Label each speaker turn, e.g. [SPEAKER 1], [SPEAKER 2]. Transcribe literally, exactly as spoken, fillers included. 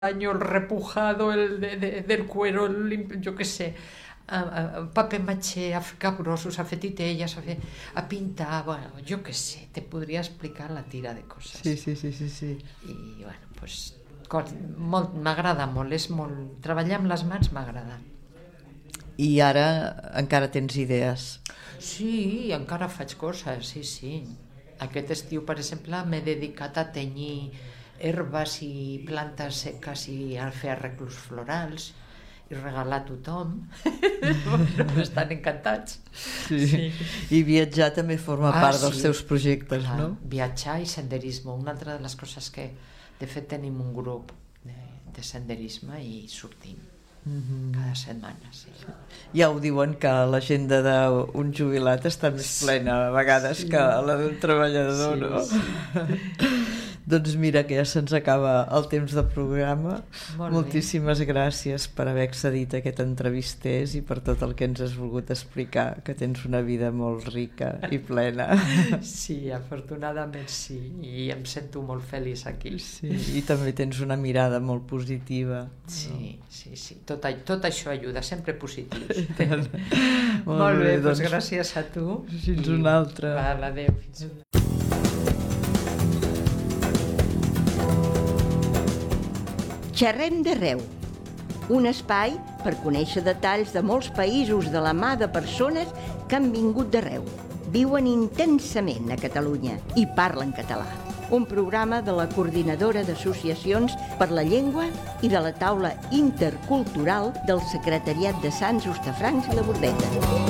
[SPEAKER 1] el repujado, el de, de, del cuero, el, jo què sé, a, a, paper maché, a fer capgrossos, a fer titelles, a, fer, a pintar, bueno, jo què sé, te podria explicar la tira de coses.
[SPEAKER 2] Sí, sí, sí, sí, sí.
[SPEAKER 1] I, bueno, pues, molt, m'agrada molt, és molt... Treballar amb les mans m'agrada.
[SPEAKER 2] I ara encara tens idees?
[SPEAKER 1] Sí, encara faig coses, sí, sí. Aquest estiu, per exemple, m'he dedicat a tenyir herbes i plantes seques i a fer arreglos florals i regalar a tothom. Estan encantats.
[SPEAKER 2] Sí. Sí. I viatjar també forma ah, part dels sí. teus projectes, clar, no?
[SPEAKER 1] Viatjar i senderisme. Una altra de les coses que, de fet, tenim un grup de, de senderisme i sortim. Mm-hmm. Cada setmana, sí.
[SPEAKER 2] Ja ho diuen que l'agenda d'un jubilat està més plena a vegades sí. que la d'un treballador, sí, no? Sí. Doncs mira, que ja se'ns acaba el temps de programa. Molt Moltíssimes bé. gràcies per haver accedit a aquest entrevisters i per tot el que ens has volgut explicar, que tens una vida molt rica i plena.
[SPEAKER 1] Sí, afortunadament sí, i em sento molt feliç aquí.
[SPEAKER 2] Sí, i també tens una mirada molt positiva.
[SPEAKER 1] Sí, no? sí, sí, tot, tot això ajuda, sempre positius.
[SPEAKER 2] molt,
[SPEAKER 1] molt bé, bé doncs, doncs gràcies a tu.
[SPEAKER 2] Fins I... una altra.
[SPEAKER 1] Val, adéu. Fins una...
[SPEAKER 3] Xerrem d'arreu, un espai per conèixer detalls de molts països de la mà de persones que han vingut d'arreu, viuen intensament a Catalunya i parlen català. Un programa de la Coordinadora d'Associacions per la Llengua i de la Taula Intercultural del Secretariat de Sants, Hostafrancs i la Bordeta.